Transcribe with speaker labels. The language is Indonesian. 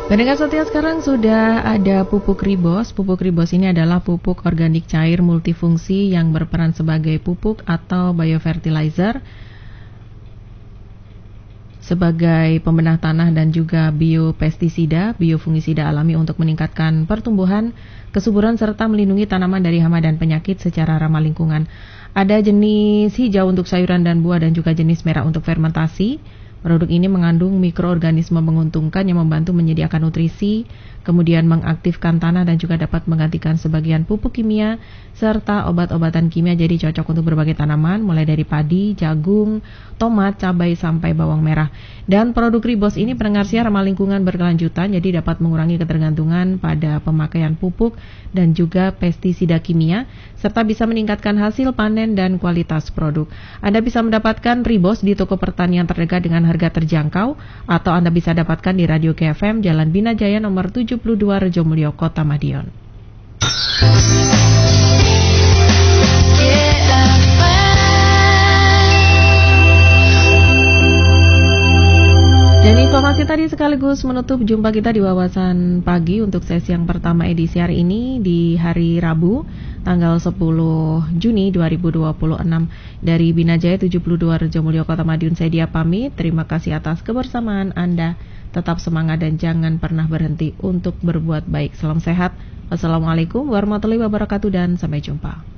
Speaker 1: Pendengar setia, sekarang sudah ada pupuk Ribos. Pupuk Ribos ini adalah pupuk organik cair multifungsi yang berperan sebagai pupuk atau biofertilizer, sebagai pembenah tanah dan juga biopestisida, biofungisida alami untuk meningkatkan pertumbuhan, kesuburan serta melindungi tanaman dari hama dan penyakit secara ramah lingkungan. Ada jenis hijau untuk sayuran dan buah dan juga jenis merah untuk fermentasi. Produk ini mengandung mikroorganisme menguntungkan yang membantu menyediakan nutrisi, kemudian mengaktifkan tanah dan juga dapat menggantikan sebagian pupuk kimia serta obat-obatan kimia, jadi cocok untuk berbagai tanaman mulai dari padi, jagung, tomat, cabai sampai bawang merah. Dan produk Ribos ini pendengar siar ramah lingkungan berkelanjutan, jadi dapat mengurangi ketergantungan pada pemakaian pupuk dan juga pestisida kimia serta bisa meningkatkan hasil panen dan kualitas produk. Anda bisa mendapatkan Ribos di toko pertanian terdekat dengan harga terjangkau, atau Anda bisa dapatkan di Radio KFM Jalan Bina Jaya nomor 72 Rejomulyo, Kota Madiun. Dan informasi tadi sekaligus menutup jumpa kita di Wawasan Pagi untuk sesi yang pertama edisi hari ini di hari Rabu tanggal 10 Juni 2026 dari Binajaya 72 Rejomulyo, Kota Madiun. Saya Dia pamit. Terima kasih atas kebersamaan Anda. Tetap semangat dan jangan pernah berhenti untuk berbuat baik. Salam sehat. Wassalamualaikum warahmatullahi wabarakatuh dan sampai jumpa.